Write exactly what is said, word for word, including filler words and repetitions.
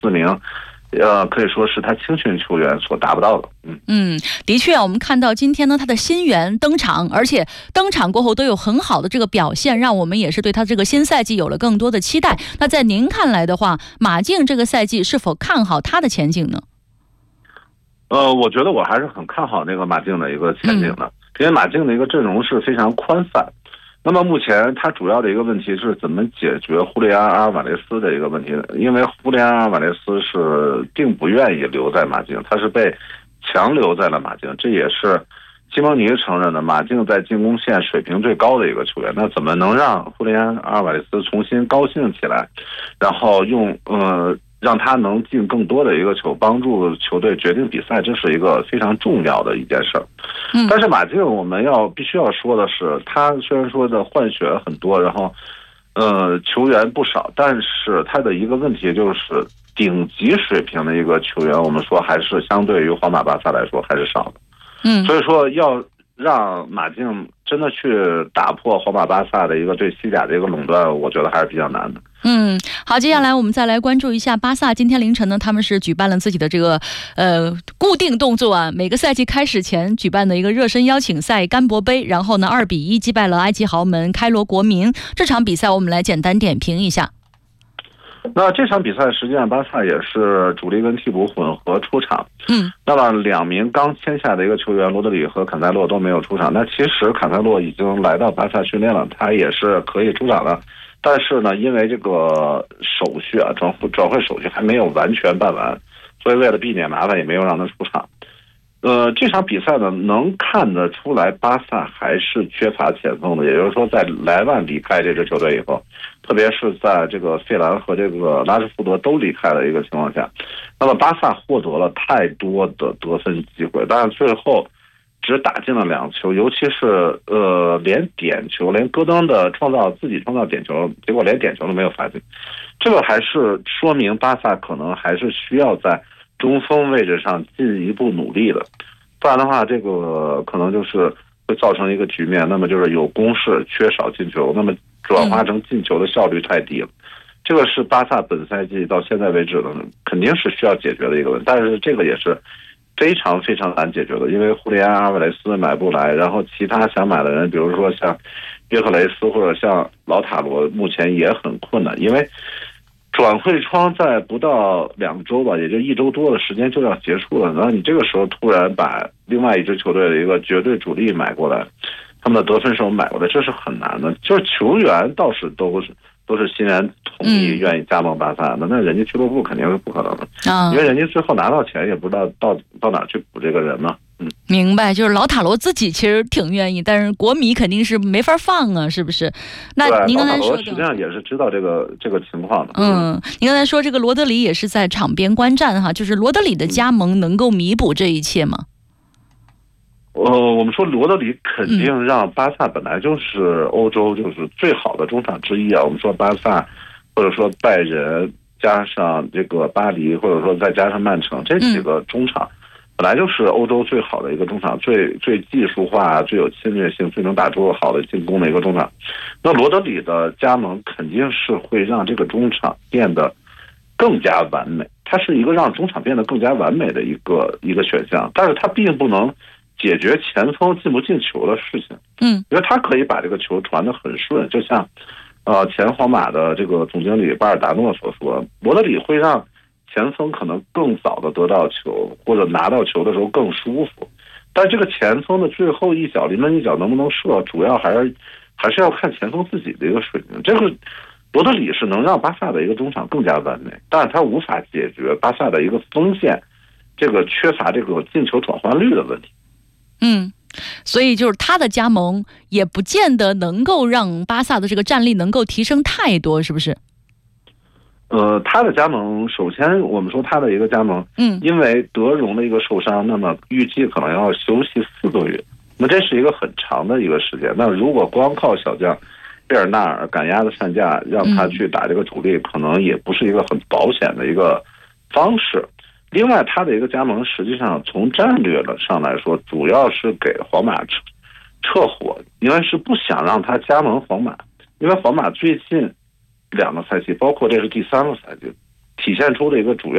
四名。呃，可以说是他青训球员所达不到的。嗯嗯，的确，我们看到今天呢，他的新援登场，而且登场过后都有很好的这个表现，让我们也是对他这个新赛季有了更多的期待。那在您看来的话，马竞这个赛季是否看好他的前景呢？ 呃，我觉得我还是很看好那个马竞的一个前景的，嗯、因为马竞的一个阵容是非常宽泛。那么目前他主要的一个问题是怎么解决胡利安·阿尔瓦雷斯的一个问题，因为胡利安·阿尔瓦雷斯是并不愿意留在马竞，他是被强留在了马竞，这也是西蒙尼承认的马竞在进攻线水平最高的一个球员。那怎么能让胡利安·阿尔瓦雷斯重新高兴起来，然后用呃让他能进更多的一个球，帮助球队决定比赛，这是一个非常重要的一件事儿。 嗯， 但是马竞我们要必须要说的是，他虽然说的换血很多，然后呃球员不少，但是他的一个问题就是顶级水平的一个球员，我们说还是相对于皇马、巴萨来说还是少的。 嗯， 所以说要让马竞真的去打破皇马、巴萨的一个对西甲的一个垄断，我觉得还是比较难的。 嗯，好，接下来我们再来关注一下巴萨。今天凌晨呢，他们是举办了自己的这个呃固定动作啊，每个赛季开始前举办的一个热身邀请赛甘博杯，然后呢二比一击败了埃及豪门开罗国民。这场比赛我们来简单点评一下。 那这场比赛实际上巴萨也是主力跟替补混合出场。 嗯， 那么两名刚签下的一个球员罗德里和坎塞洛都没有出场。那其实坎塞洛已经来到巴萨训练了，他也是可以出场的。但是呢，因为这个手续啊，转转会手续还没有完全办完，所以为了避免麻烦，也没有让他出场。呃，这场比赛呢，能看得出来巴萨还是缺乏前锋的，也就是说，在莱万离开这支球队以后，特别是在这个费兰和这个拉什福德都离开了一个情况下，那么巴萨获得了太多的得分机会，但是最后只打进了两球，尤其是呃连点球，连戈登的创造自己创造点球，结果连点球都没有罚进，这个还是说明巴萨可能还是需要在中锋位置上进一步努力的，不然的话，这个可能就是会造成一个局面，那么就是有攻势缺少进球，那么转化成进球的效率太低了。这个是巴萨本赛季到现在为止呢，肯定是需要解决的一个问题，但是这个也是非常非常难解决的，因为胡利安·阿尔瓦雷斯买不来，然后其他想买的人，比如说像约克雷斯或者像老塔罗，目前也很困难，因为转会窗在不到两周吧，也就一周多的时间就要结束了，然后你这个时候突然把另外一支球队的一个绝对主力买过来，他们的得分手买过来，这是很难的。就是球员倒是都是都是欣然同意愿意加盟巴萨的，嗯、那人家俱乐部肯定是不可能的，嗯、因为人家最后拿到钱也不知道到到哪去补这个人嘛。嗯， 明白，就是老塔罗自己其实挺愿意，但是国米肯定是没法放啊，是不是？那您刚才说的， 实际上也是知道这个这个情况的。 嗯，您刚才说这个罗德里也是在场边观战哈，就是罗德里的加盟能够弥补这一切吗？ 呃，我们说罗德里肯定让巴萨本来就是欧洲就是最好的中场之一啊。我们说巴萨，或者说拜仁，加上这个巴黎，或者说再加上曼城这几个中场。嗯，本来就是欧洲最好的一个中场，最最技术化、最有侵略性、最能打出好的进攻的一个中场。那罗德里的加盟肯定是会让这个中场变得更加完美，它是一个让中场变得更加完美的一个一个选项，但是它并不能解决前锋进不进球的事情。 嗯， 因为他可以把这个球传得很顺，就像呃前皇马的这个总经理巴尔达诺所说，罗德里会让前锋可能更早的得到球，或者拿到球的时候更舒服，但这个前锋的最后一脚临门一脚能不能射，主要还是还是要看前锋自己的一个水平。这个罗德里是能让巴萨的一个中场更加完美，但是他无法解决巴萨的一个锋线这个缺乏这个进球转换率的问题。 嗯，所以就是他的加盟也不见得能够让巴萨的这个战力能够提升太多，是不是？ 呃，他的加盟，首先我们说他的一个加盟， 嗯， 因为德容的一个受伤，那么预计可能要休息四个月，那这是一个很长的一个时间。那如果光靠小将贝尔纳尔赶鸭子上架，让他去打这个主力，嗯、可能也不是一个很保险的一个方式。另外，他的一个加盟，实际上从战略的上来说，主要是给皇马撤撤火，因为是不想让他加盟皇马，因为皇马最近两个赛季，包括这是第三个赛季，体现出的一个主要